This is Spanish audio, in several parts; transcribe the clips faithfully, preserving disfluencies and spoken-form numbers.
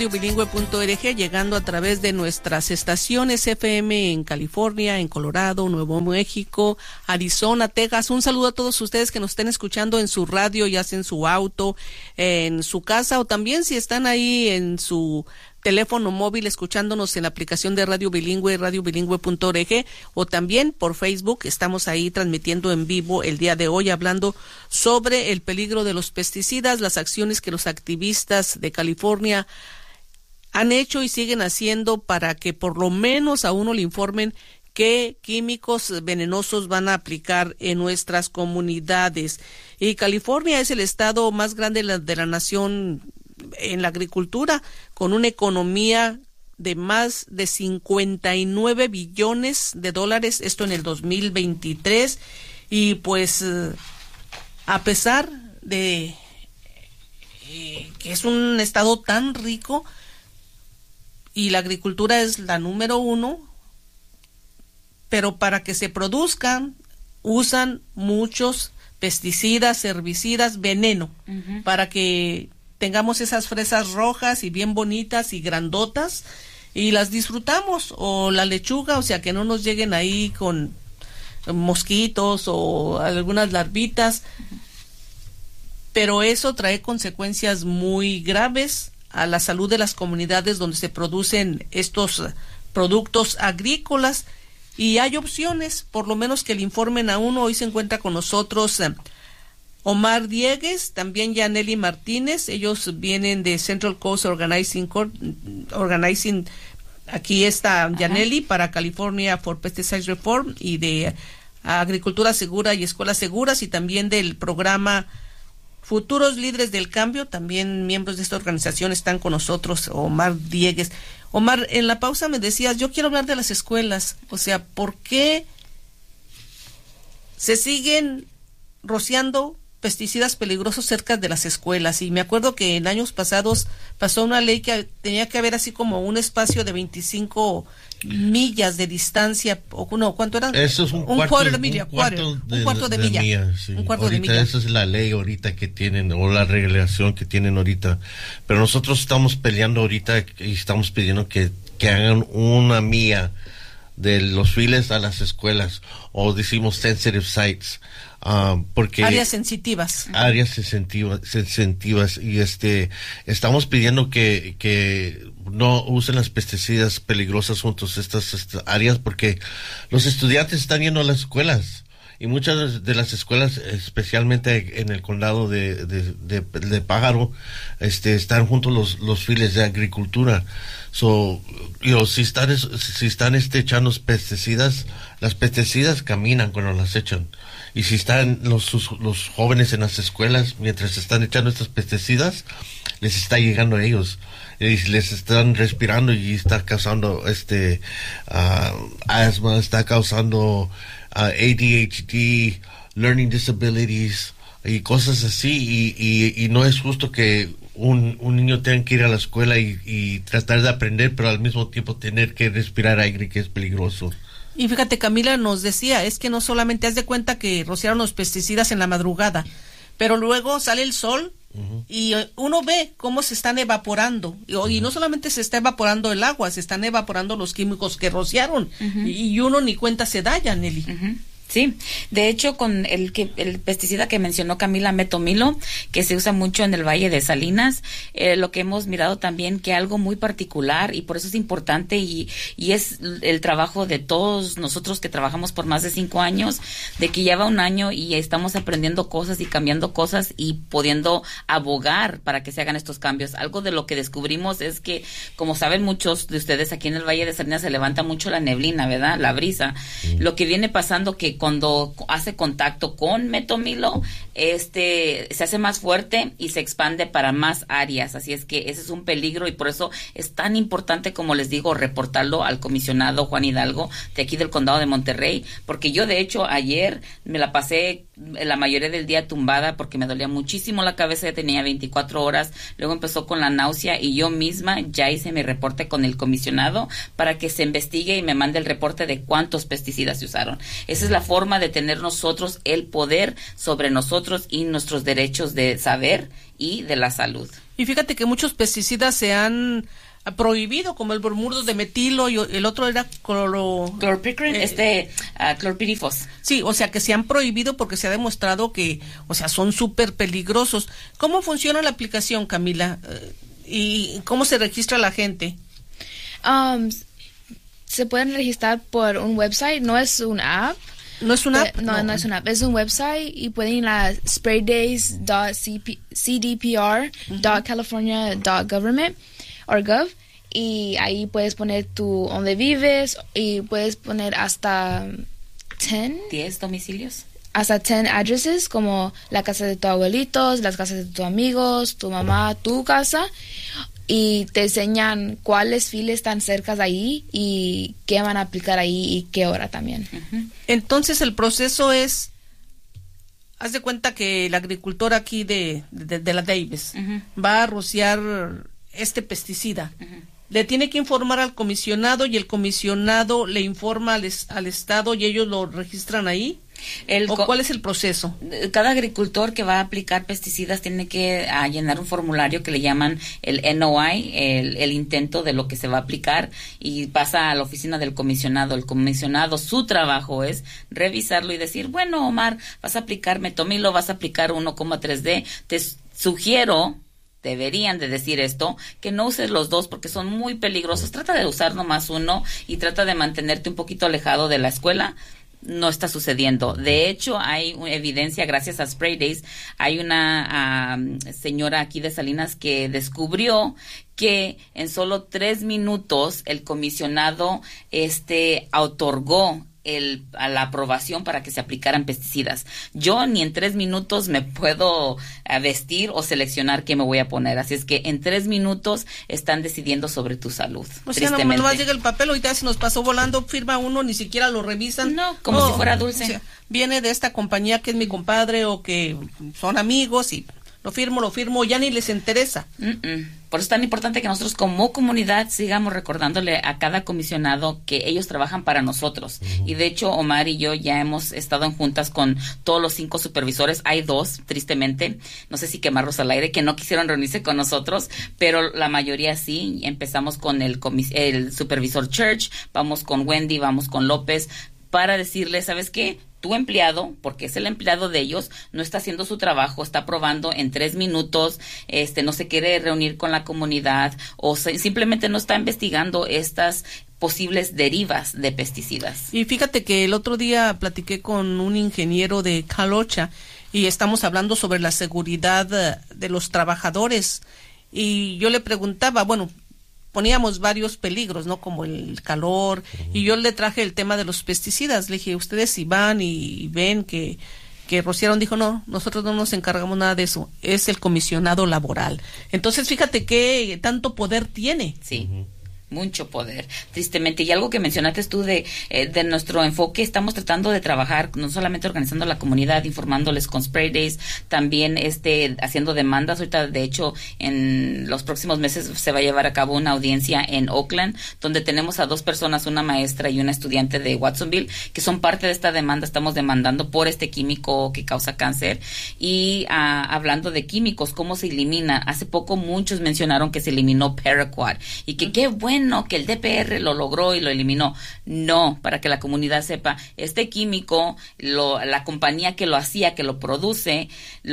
bilingüe punto org, llegando a través de nuestras estaciones F M en California, en Colorado, Nuevo México, Arizona, Texas. Un saludo a todos ustedes que nos estén escuchando en su radio, ya sea en su auto, en su casa, o también si están ahí en su teléfono móvil escuchándonos en la aplicación de Radio Bilingüe, radio bilingüe punto org, o también por Facebook. Estamos ahí transmitiendo en vivo el día de hoy, hablando sobre el peligro de los pesticidas, las acciones que los activistas de California han hecho y siguen haciendo para que por lo menos a uno le informen qué químicos venenosos van a aplicar en nuestras comunidades. Y California es el estado más grande de la, de la nación en la agricultura, con una economía de más de cincuenta y nueve billones de dólares, esto en el dos mil veintitrés, y pues a pesar de eh, que es un estado tan rico y la agricultura es la número uno, pero para que se produzcan usan muchos pesticidas, herbicidas, veneno, uh-huh. para que tengamos esas fresas rojas y bien bonitas y grandotas y las disfrutamos, o la lechuga, o sea, que no nos lleguen ahí con mosquitos o algunas larvitas, pero eso trae consecuencias muy graves a la salud de las comunidades donde se producen estos productos agrícolas, y hay opciones, por lo menos que le informen a uno. Hoy se encuentra con nosotros eh, Omar Diegues, también Yaneli Martínez. Ellos vienen de Central Coast Organizing, Organizing aquí está Yaneli, Ajá. para California for Pesticide Reform, y de Agricultura Segura y Escuelas Seguras, y también del programa Futuros Líderes del Cambio. También miembros de esta organización están con nosotros. Omar Diegues. Omar, en la pausa me decías, yo quiero hablar de las escuelas, o sea, ¿por qué se siguen rociando pesticidas peligrosos cerca de las escuelas? Y me acuerdo que en años pasados pasó una ley que tenía que haber así como un espacio de veinticinco millas de distancia, o no, ¿cuánto era? Eso es un, un cuarto, cuarto de milla, un cuarto de, un cuarto de, de milla, milla sí. un cuarto ahorita de milla. Esa es la ley ahorita que tienen, o la regulación que tienen ahorita, pero nosotros estamos peleando ahorita y estamos pidiendo que, que hagan una milla de los files a las escuelas, o decimos sensitive sites. Um, porque áreas sensitivas áreas sensitivas, sensitivas y este estamos pidiendo que que no usen las pesticidas peligrosas juntos estas, estas áreas, porque los estudiantes están yendo a las escuelas, y muchas de las escuelas, especialmente en el condado de de, de, de Pájaro, este están juntos los los files de agricultura. So, you know, si están si están este echando pesticidas, las pesticidas caminan cuando las echan. Y si están los sus, los jóvenes en las escuelas, mientras están echando estas pesticidas, les está llegando a ellos, y les están respirando, y está causando este uh, asma, está causando uh, A D H D, learning disabilities y cosas así, y, y, y no es justo que un, un niño tenga que ir a la escuela y, y tratar de aprender, pero al mismo tiempo tener que respirar aire que es peligroso. Y fíjate, Camila nos decía, es que no solamente haz de cuenta que rociaron los pesticidas en la madrugada, pero luego sale el sol, uh-huh. y uno ve cómo se están evaporando, y, uh-huh. y no solamente se está evaporando el agua, se están evaporando los químicos que rociaron, uh-huh. y, y uno ni cuenta se da, Yaneli. Uh-huh. Sí, de hecho con el que el pesticida que mencionó Camila, metomilo, que se usa mucho en el Valle de Salinas, eh, lo que hemos mirado también que algo muy particular, y por eso es importante, y, y es el trabajo de todos nosotros que trabajamos por más de cinco años, de que lleva un año y estamos aprendiendo cosas y cambiando cosas y pudiendo abogar para que se hagan estos cambios. Algo de lo que descubrimos es que, como saben muchos de ustedes, aquí en el Valle de Salinas se levanta mucho la neblina, ¿verdad? La brisa. Sí. Lo que viene pasando que cuando hace contacto con metomilo, este se hace más fuerte y se expande para más áreas, así es que ese es un peligro, y por eso es tan importante, como les digo, reportarlo al comisionado Juan Hidalgo de aquí del condado de Monterrey, porque yo de hecho ayer me la pasé la mayoría del día tumbada porque me dolía muchísimo la cabeza, ya tenía veinticuatro horas, luego empezó con la náusea, y yo misma ya hice mi reporte con el comisionado para que se investigue y me mande el reporte de cuántos pesticidas se usaron. Esa es la forma de tener nosotros el poder sobre nosotros y nuestros derechos de saber y de la salud. Y fíjate que muchos pesticidas se han prohibido, como el bromuro de metilo y el otro era cloro... Clorpicrin, eh, este, uh, clorpirifos. Sí, o sea que se han prohibido porque se ha demostrado que, o sea, son súper peligrosos. ¿Cómo funciona la aplicación, Camila? ¿Y cómo se registra la gente? Um, se pueden registrar por un website, no es un app. ¿No es una app? No, no, no es una app, es un website y pueden ir a spraydays dot c d p r dot california dot government or gov y ahí puedes poner tu donde vives y puedes poner hasta diez domicilios. Hasta diez addresses, como la casa de tus abuelitos, las casas de tus amigos, tu mamá, tu casa, y te enseñan cuáles files están cerca de ahí y qué van a aplicar ahí y qué hora también. Uh-huh. Entonces el proceso es, haz de cuenta que el agricultor aquí de, de, de la Davis uh-huh. va a rociar este pesticida. Uh-huh. Le tiene que informar al comisionado y el comisionado le informa al, al estado y ellos lo registran ahí. El ¿O cuál es el proceso? Cada agricultor que va a aplicar pesticidas tiene que a, llenar un formulario que le llaman el N O I, el, el intento de lo que se va a aplicar, y pasa a la oficina del comisionado. El comisionado, su trabajo es revisarlo y decir, bueno, Omar, vas a aplicar metomilo, vas a aplicar uno coma tres D, te sugiero... Deberían de decir esto, que no uses los dos porque son muy peligrosos. Trata de usar nomás uno y trata de mantenerte un poquito alejado de la escuela. No está sucediendo. De hecho, hay evidencia, gracias a Spray Days, hay una um, señora aquí de Salinas que descubrió que en solo tres minutos el comisionado este otorgó El, a la aprobación para que se aplicaran pesticidas. Yo ni en tres minutos me puedo uh, vestir o seleccionar qué me voy a poner, así es que en tres minutos están decidiendo sobre tu salud. O sea, no, nomás llega el papel, ahorita se nos pasó volando, firma uno, ni siquiera lo revisan. No, como no, si fuera dulce. O sea, viene de esta compañía que es mi compadre o que son amigos y lo firmo, lo firmo, ya ni les interesa. Mm-mm. Por eso es tan importante que nosotros como comunidad sigamos recordándole a cada comisionado que ellos trabajan para nosotros. Uh-huh. Y de hecho, Omar y yo ya hemos estado en juntas con todos los cinco supervisores. Hay dos, tristemente, no sé si quemarlos al aire, que no quisieron reunirse con nosotros, pero la mayoría sí. Empezamos con el, comis- el supervisor Church, vamos con Wendy, vamos con López, para decirle, ¿sabes qué? Tu empleado, porque es el empleado de ellos, no está haciendo su trabajo, está probando en tres minutos, este, no se quiere reunir con la comunidad o se, simplemente no está investigando estas posibles derivas de pesticidas. Y fíjate que el otro día platiqué con un ingeniero de Calocha y estamos hablando sobre la seguridad de los trabajadores y yo le preguntaba, bueno, poníamos varios peligros, ¿no? Como el calor, uh-huh. y yo le traje el tema de los pesticidas. Le dije, ustedes si van y ven que, que rociaron, dijo, no, nosotros no nos encargamos nada de eso, es el comisionado laboral. Entonces, fíjate qué tanto poder tiene. Sí. Uh-huh. Mucho poder, tristemente. Y algo que mencionaste tú de, eh, de nuestro enfoque, estamos tratando de trabajar, no solamente organizando la comunidad, informándoles con Spray Days, también este haciendo demandas. Ahorita, de hecho, en los próximos meses se va a llevar a cabo una audiencia en Oakland, donde tenemos a dos personas, una maestra y una estudiante de Watsonville, que son parte de esta demanda. Estamos demandando por este químico que causa cáncer. Y ah, hablando de químicos, ¿cómo se elimina? Hace poco muchos mencionaron que se eliminó Paraquat y que qué bueno no, que el D P R lo logró y lo eliminó. No, para que la comunidad sepa, este químico, lo, la compañía que lo hacía, que lo produce,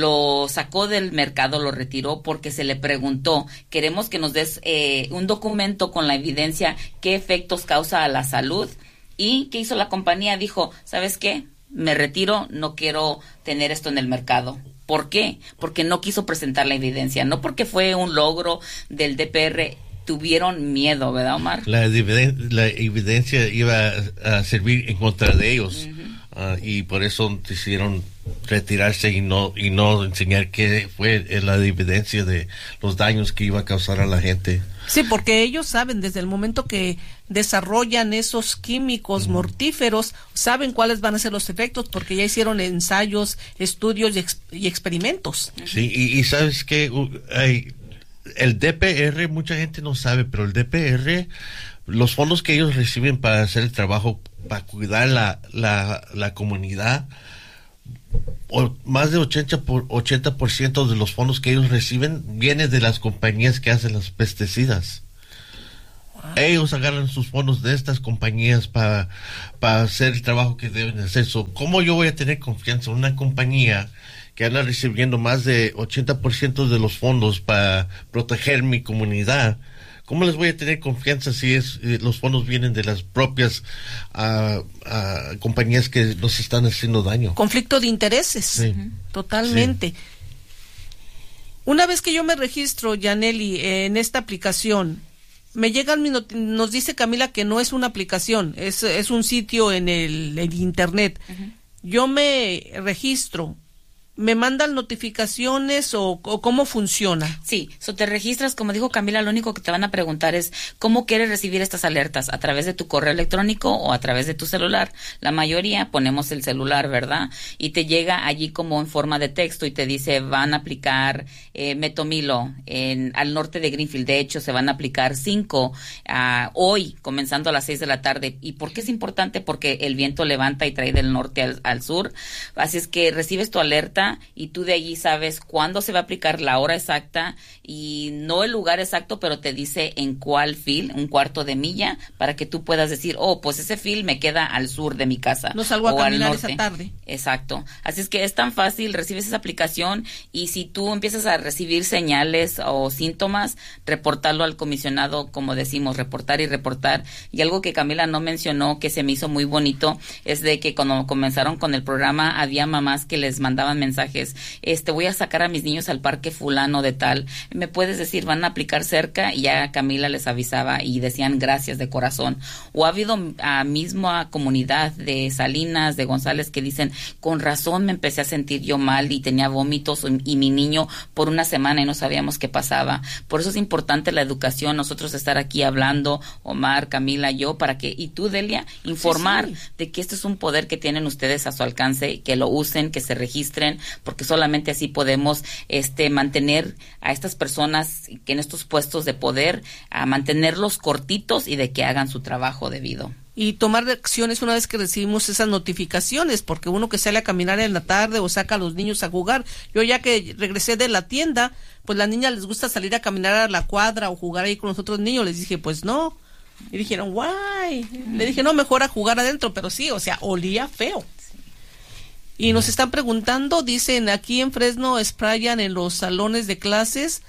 lo sacó del mercado, lo retiró porque se le preguntó, queremos que nos des eh, un documento con la evidencia qué efectos causa a la salud. ¿Y qué hizo la compañía? Dijo, ¿sabes qué? Me retiro, no quiero tener esto en el mercado. ¿Por qué? Porque no quiso presentar la evidencia, no porque fue un logro del D P R. Tuvieron miedo, ¿verdad, Omar? La, eviden- la evidencia iba a, a servir en contra de ellos, uh-huh. uh, y por eso decidieron retirarse y no y no enseñar qué fue la evidencia de los daños que iba a causar a la gente. Sí, porque ellos saben desde el momento que desarrollan esos químicos uh-huh. mortíferos, saben cuáles van a ser los efectos porque ya hicieron ensayos, estudios y, ex- y experimentos. Uh-huh. Sí, y, y sabes que uh, hay el D P R, mucha gente no sabe, pero el D P R, los fondos que ellos reciben para hacer el trabajo, para cuidar la, la, la comunidad, o, más de ochenta por, ochenta por ciento de los fondos que ellos reciben viene de las compañías que hacen los pesticidas. Ellos agarran sus fondos de estas compañías para para hacer el trabajo que deben hacer. So, ¿cómo yo voy a tener confianza en una compañía que anda recibiendo más de ochenta por ciento de los fondos para proteger mi comunidad? ¿Cómo les voy a tener confianza si es eh, los fondos vienen de las propias uh, uh, compañías que nos están haciendo daño? Conflicto de intereses. Sí. Totalmente. Sí. Una vez que yo me registro, Yaneli, en esta aplicación, me llegan, nos dice Camila que no es una aplicación, es, es un sitio en el, el internet. Uh-huh. Yo me registro. ¿Me mandan notificaciones o, o cómo funciona? Sí, so te registras, como dijo Camila, lo único que te van a preguntar es cómo quieres recibir estas alertas, a través de tu correo electrónico o a través de tu celular. La mayoría ponemos el celular, ¿verdad? Y te llega allí como en forma de texto y te dice, van a aplicar eh, metomilo en, al norte de Greenfield. De hecho, se van a aplicar cinco uh, hoy, comenzando a las seis de la tarde. ¿Y por qué es importante? Porque el viento levanta y trae del norte al, al sur. Así es que recibes tu alerta y tú de allí sabes cuándo se va a aplicar, la hora exacta y no el lugar exacto, pero te dice en cuál field, un cuarto de milla, para que tú puedas decir, oh, pues ese field me queda al sur de mi casa. No salgo a caminar esa tarde. Exacto. Así es que es tan fácil, recibes esa aplicación y si tú empiezas a recibir señales o síntomas, reportarlo al comisionado, como decimos, reportar y reportar. Y algo que Camila no mencionó, que se me hizo muy bonito, es de que cuando comenzaron con el programa, había mamás que les mandaban mensajes mensajes, este, voy a sacar a mis niños al parque fulano de tal, me puedes decir, van a aplicar cerca, y ya Camila les avisaba y decían gracias de corazón. O ha habido a misma comunidad de Salinas, de González, que dicen, con razón me empecé a sentir yo mal y tenía vómitos y mi niño por una semana y no sabíamos qué pasaba. Por eso es importante la educación, nosotros estar aquí hablando, Omar, Camila, yo, para que, y tú, Delia, informar sí, sí. de que este es un poder que tienen ustedes a su alcance, que lo usen, que se registren, porque solamente así podemos este mantener a estas personas que en estos puestos de poder, a mantenerlos cortitos y de que hagan su trabajo debido. Y tomar acciones una vez que recibimos esas notificaciones, porque uno que sale a caminar en la tarde o saca a los niños a jugar. Yo ya que regresé de la tienda, pues las niñas les gusta salir a caminar a la cuadra o jugar ahí con los otros niños. Les dije, pues no. Y dijeron, guay. Le dije, no, mejor a jugar adentro, pero sí, o sea, olía feo. Y nos están preguntando, dicen, aquí en Fresno sprayan en los salones de clases,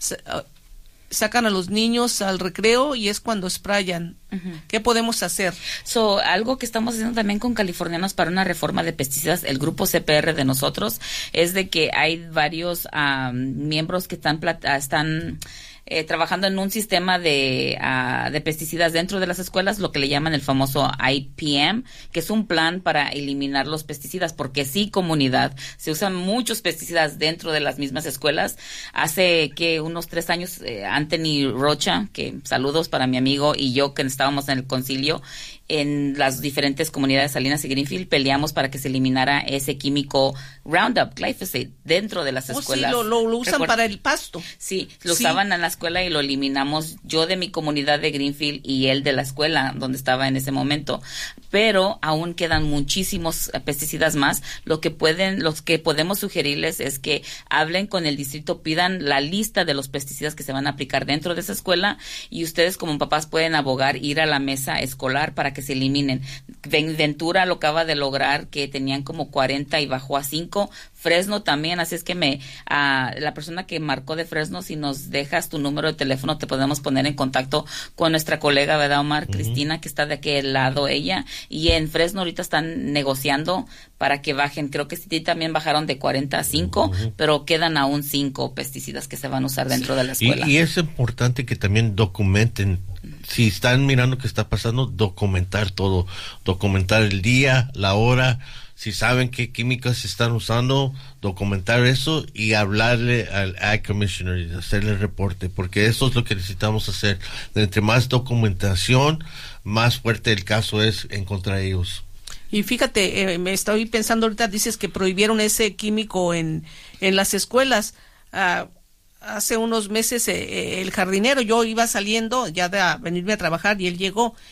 sacan a los niños al recreo y es cuando sprayan. Uh-huh. ¿Qué podemos hacer? So, algo que estamos haciendo también con Californianos para una reforma de pesticidas, el grupo C P R de nosotros, es de que hay varios um, miembros que están están Eh, trabajando en un sistema de, uh, de pesticidas dentro de las escuelas, lo que le llaman el famoso I P M, que es un plan para eliminar los pesticidas, porque sí, comunidad, se usan muchos pesticidas dentro de las mismas escuelas. Hace que unos tres años, eh, Anthony Rocha, que saludos para mi amigo, y yo, que estábamos en el concilio, en las diferentes comunidades Salinas y Greenfield, peleamos para que se eliminara ese químico Roundup, glyphosate, dentro de las oh, escuelas. Sí, lo, lo, lo usan ¿Recuerda? Para el pasto. Sí, lo sí. usaban en la escuela y lo eliminamos, yo de mi comunidad de Greenfield y él de la escuela donde estaba en ese momento. Pero aún quedan muchísimos pesticidas más. Lo que pueden, los que podemos sugerirles es que hablen con el distrito, pidan la lista de los pesticidas que se van a aplicar dentro de esa escuela, y ustedes como papás pueden abogar, ir a la mesa escolar para que se eliminen. Ventura lo acaba de lograr, que tenían como cuarenta y bajó a cinco. Fresno también, así es que me uh, la persona que marcó de Fresno, si nos dejas tu número de teléfono, te podemos poner en contacto con nuestra colega, ¿verdad, Omar? Uh-huh. Cristina, que está de aquel lado ella, y en Fresno ahorita están negociando para que bajen, creo que sí también bajaron de cuarenta a cinco, uh-huh. pero quedan aún cinco pesticidas que se van a usar dentro sí. de la escuela. Y, y es importante que también documenten, si están mirando qué está pasando, documentar todo, documentar el día, la hora, si saben qué químicas se están usando, documentar eso y hablarle al Ag Commissioner y hacerle el reporte, porque eso es lo que necesitamos hacer. Entre más documentación, más fuerte el caso es en contra de ellos. Y fíjate, eh, me estoy pensando ahorita, dices que prohibieron ese químico en, en las escuelas. Uh, hace unos meses eh, el jardinero, yo iba saliendo ya de a venirme a trabajar y él llegó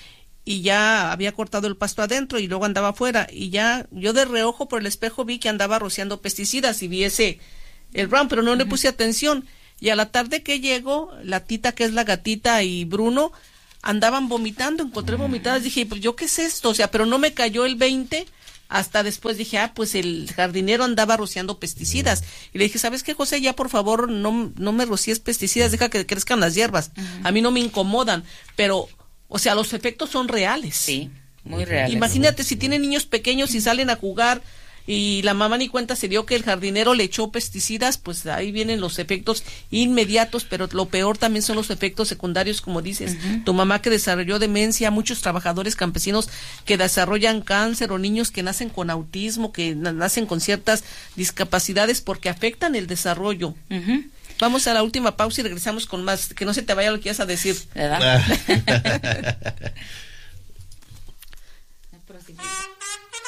y ya había cortado el pasto adentro y luego andaba afuera, y ya yo de reojo por el espejo vi que andaba rociando pesticidas y vi ese, el brown, pero no uh-huh. le puse atención. Y a la tarde que llego, la Tita, que es la gatita, y Bruno andaban vomitando, encontré vomitadas, dije, pues yo qué es esto, o sea, pero no me cayó el veinte. Hasta después dije, ah, pues el jardinero andaba rociando pesticidas. Y le dije, ¿sabes qué, José? Ya, por favor, no, no me rocíes pesticidas, deja que crezcan las hierbas. Uh-huh. A mí no me incomodan, pero, o sea, los efectos son reales. Sí, muy reales. Imagínate si tienen niños pequeños y salen a jugar y la mamá ni cuenta se dio que el jardinero le echó pesticidas, pues ahí vienen los efectos inmediatos, pero lo peor también son los efectos secundarios, como dices, uh-huh. tu mamá que desarrolló demencia, muchos trabajadores campesinos que desarrollan cáncer, o niños que nacen con autismo, que nacen con ciertas discapacidades porque afectan el desarrollo. Uh-huh. Vamos a la última pausa y regresamos con más, que no se te vaya lo que ibas a decir. ¿Verdad?